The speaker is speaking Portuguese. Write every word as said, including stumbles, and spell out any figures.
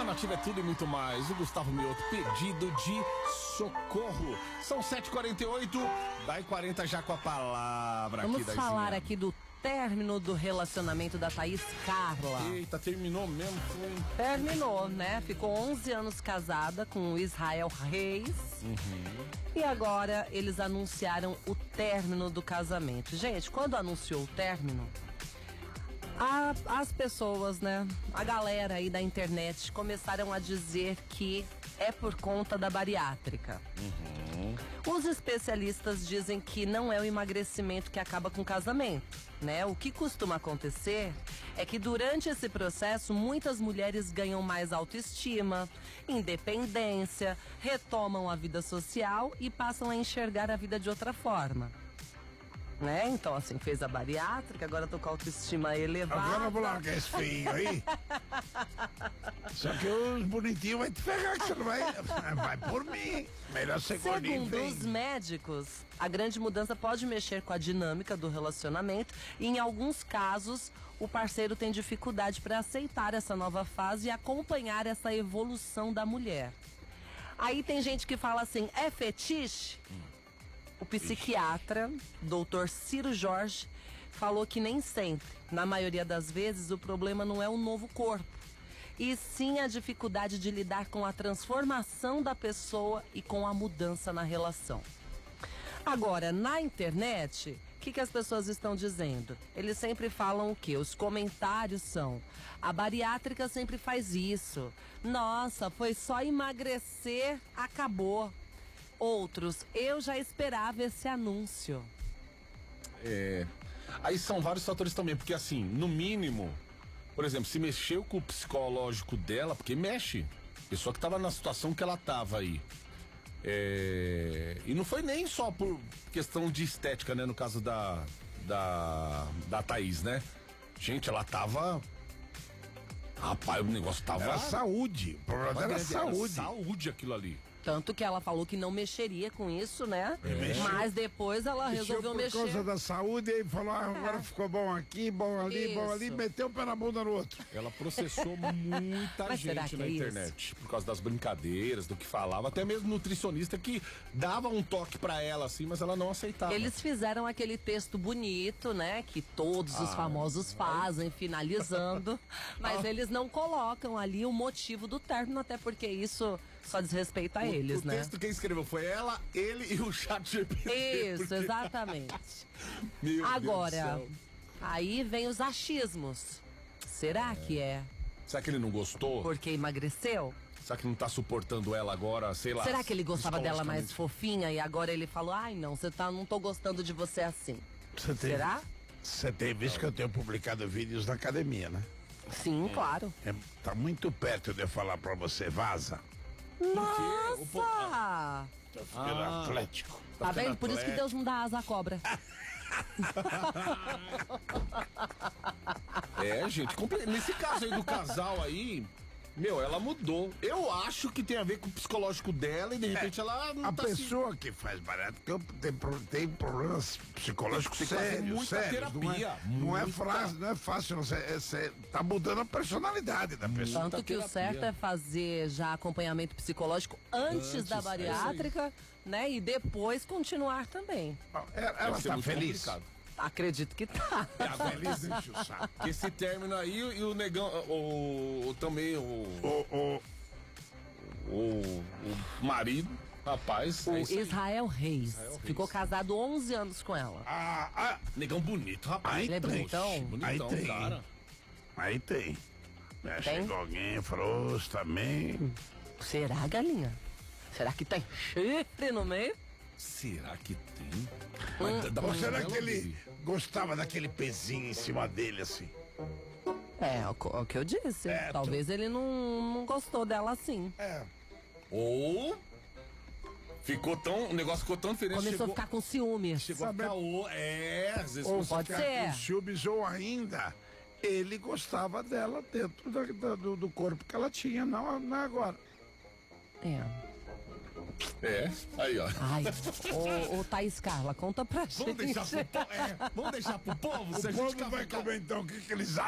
Alternativa é tudo e muito mais. O Gustavo Mioto, pedido de socorro. São sete e quarenta e oito, dá e quarenta já com a palavra. Vamos aqui da falar Zinha. aqui do término do relacionamento da Thaís Carla. Eita, terminou mesmo, foi. Terminou, né? Ficou onze anos casada com o Israel Reis. Uhum. E agora eles anunciaram o término do casamento. Gente, quando anunciou o término, a, as pessoas, né? A galera aí da internet começaram a dizer que é por conta da bariátrica. Uhum. Os especialistas dizem que não é o emagrecimento que acaba com o casamento, né? O que costuma acontecer é que durante esse processo muitas mulheres ganham mais autoestima, independência, retomam a vida social e passam a enxergar a vida de outra forma. Né? Então, assim, fez a bariátrica, agora tô com a autoestima elevada. Agora eu vou largar esse feio aí. Só que os bonitinhos vai te pegar, que você não vai. Vai por mim. Melhor ser gordinho. Segundo os médicos, a grande mudança pode mexer com a dinâmica do relacionamento e, em alguns casos, o parceiro tem dificuldade para aceitar essa nova fase e acompanhar essa evolução da mulher. Aí tem gente que fala assim, é fetiche? O psiquiatra, doutor Ciro Jorge, falou que nem sempre, na maioria das vezes, o problema não é o novo corpo, e sim a dificuldade de lidar com a transformação da pessoa e com a mudança na relação. Agora, na internet, o que, que as pessoas estão dizendo? Eles sempre falam o quê? Os comentários são: a bariátrica sempre faz isso. Nossa, foi só emagrecer, acabou. Outros, eu já esperava esse anúncio. É. Aí são vários fatores também, porque assim, no mínimo, por exemplo, se mexeu com o psicológico dela, porque mexe. Pessoa que tava na situação que ela tava aí. É, e não foi nem só por questão de estética, né? No caso da da, da Thaís, né? Gente, ela tava... Rapaz, o negócio tava... Era saúde. O problema era saúde. Era saúde aquilo ali. Tanto que ela falou que não mexeria com isso, né? É. Mas depois ela resolveu por mexer. Por causa da saúde, e falou, ah, agora É. ficou bom aqui, bom ali, Isso. bom ali, meteu o pé na bunda no outro. Ela processou muita Mas será gente que na é internet. Por causa das brincadeiras, do que falava. Até mesmo nutricionista que dava um toque pra ela, assim, mas ela não aceitava. Eles fizeram aquele texto bonito, né? Que todos os Ah, famosos fazem, finalizando. Mas eles não colocam ali o motivo do término, até porque isso só desrespeita a eles, o né? texto quem escreveu foi ela, ele e o chat G P T. Isso, porque- exatamente. Meu Agora, Deus do céu. aí vem os achismos. Será que é Será que ele não gostou? porque emagreceu? Será que não tá suportando ela agora, sei lá? Será que ele gostava dela mais psicologicamente? fofinha e agora ele falou, ai não, você tá, não tô gostando de você assim? Você tem, Será? Você tem visto que eu tenho publicado vídeos na academia, né? Sim, claro. É, tá muito perto de eu falar pra você, vaza. O po- Nossa! Tô ficando Ah. atlético. Tá ficando vendo? Por isso que atlético. Deus não dá asa à cobra. É, gente, compre- nesse caso aí do casal aí, meu, ela mudou. Eu acho que tem a ver com o psicológico dela e de repente ela não A tá pessoa que faz bariátrica tem, pro- tem problemas psicológicos Tem que fazer sérios, muita sérios. Não é, terapia, não é, muita. frase, não é fácil. Você, é, você tá mudando a personalidade da pessoa. Tanto que o terapia. certo é fazer já acompanhamento psicológico antes, Antes, da é bariátrica, né? E depois continuar também. Ela, ela Deve ser tá muito feliz. complicado. Acredito que tá. Agora, Feliz, enche o saco. esse término aí e o negão, o, o- também o, O, o, o, o marido, rapaz, O é isso aí. Israel Reis Israel Reis. ficou casado onze anos com ela. a, a, Negão bonito, rapaz. Aí Ele é tem. bonitão? Bonitão, Aí tem. cara. aí tem. Né, Tem? chegou alguém e falou, "Ô, também. Será, galinha? Será que tem chifre no meio? Será que tem? Hum. Mas dá pra Ou será ver que ela, ele Bibi? gostava daquele pezinho em cima dele, assim? É, o, co- o que eu disse. É, Talvez ele não, não gostou dela assim. É. Ou ficou tão, o negócio ficou tão diferente. Começou chegou, a ficar com ciúmes. chegou a ficar o, é, às vezes Ou você pode fica- ser. com ciúmes, ou ainda, ele gostava dela dentro da- da- do, do corpo que ela tinha, não, não agora. É. É, aí ó. Ai, ô, ô Thaís Carla, conta pra gente. Vamos deixar pro, po- é, vamos deixar pro povo? Se a O gente povo ficar- vai ficar- comentar o que, que eles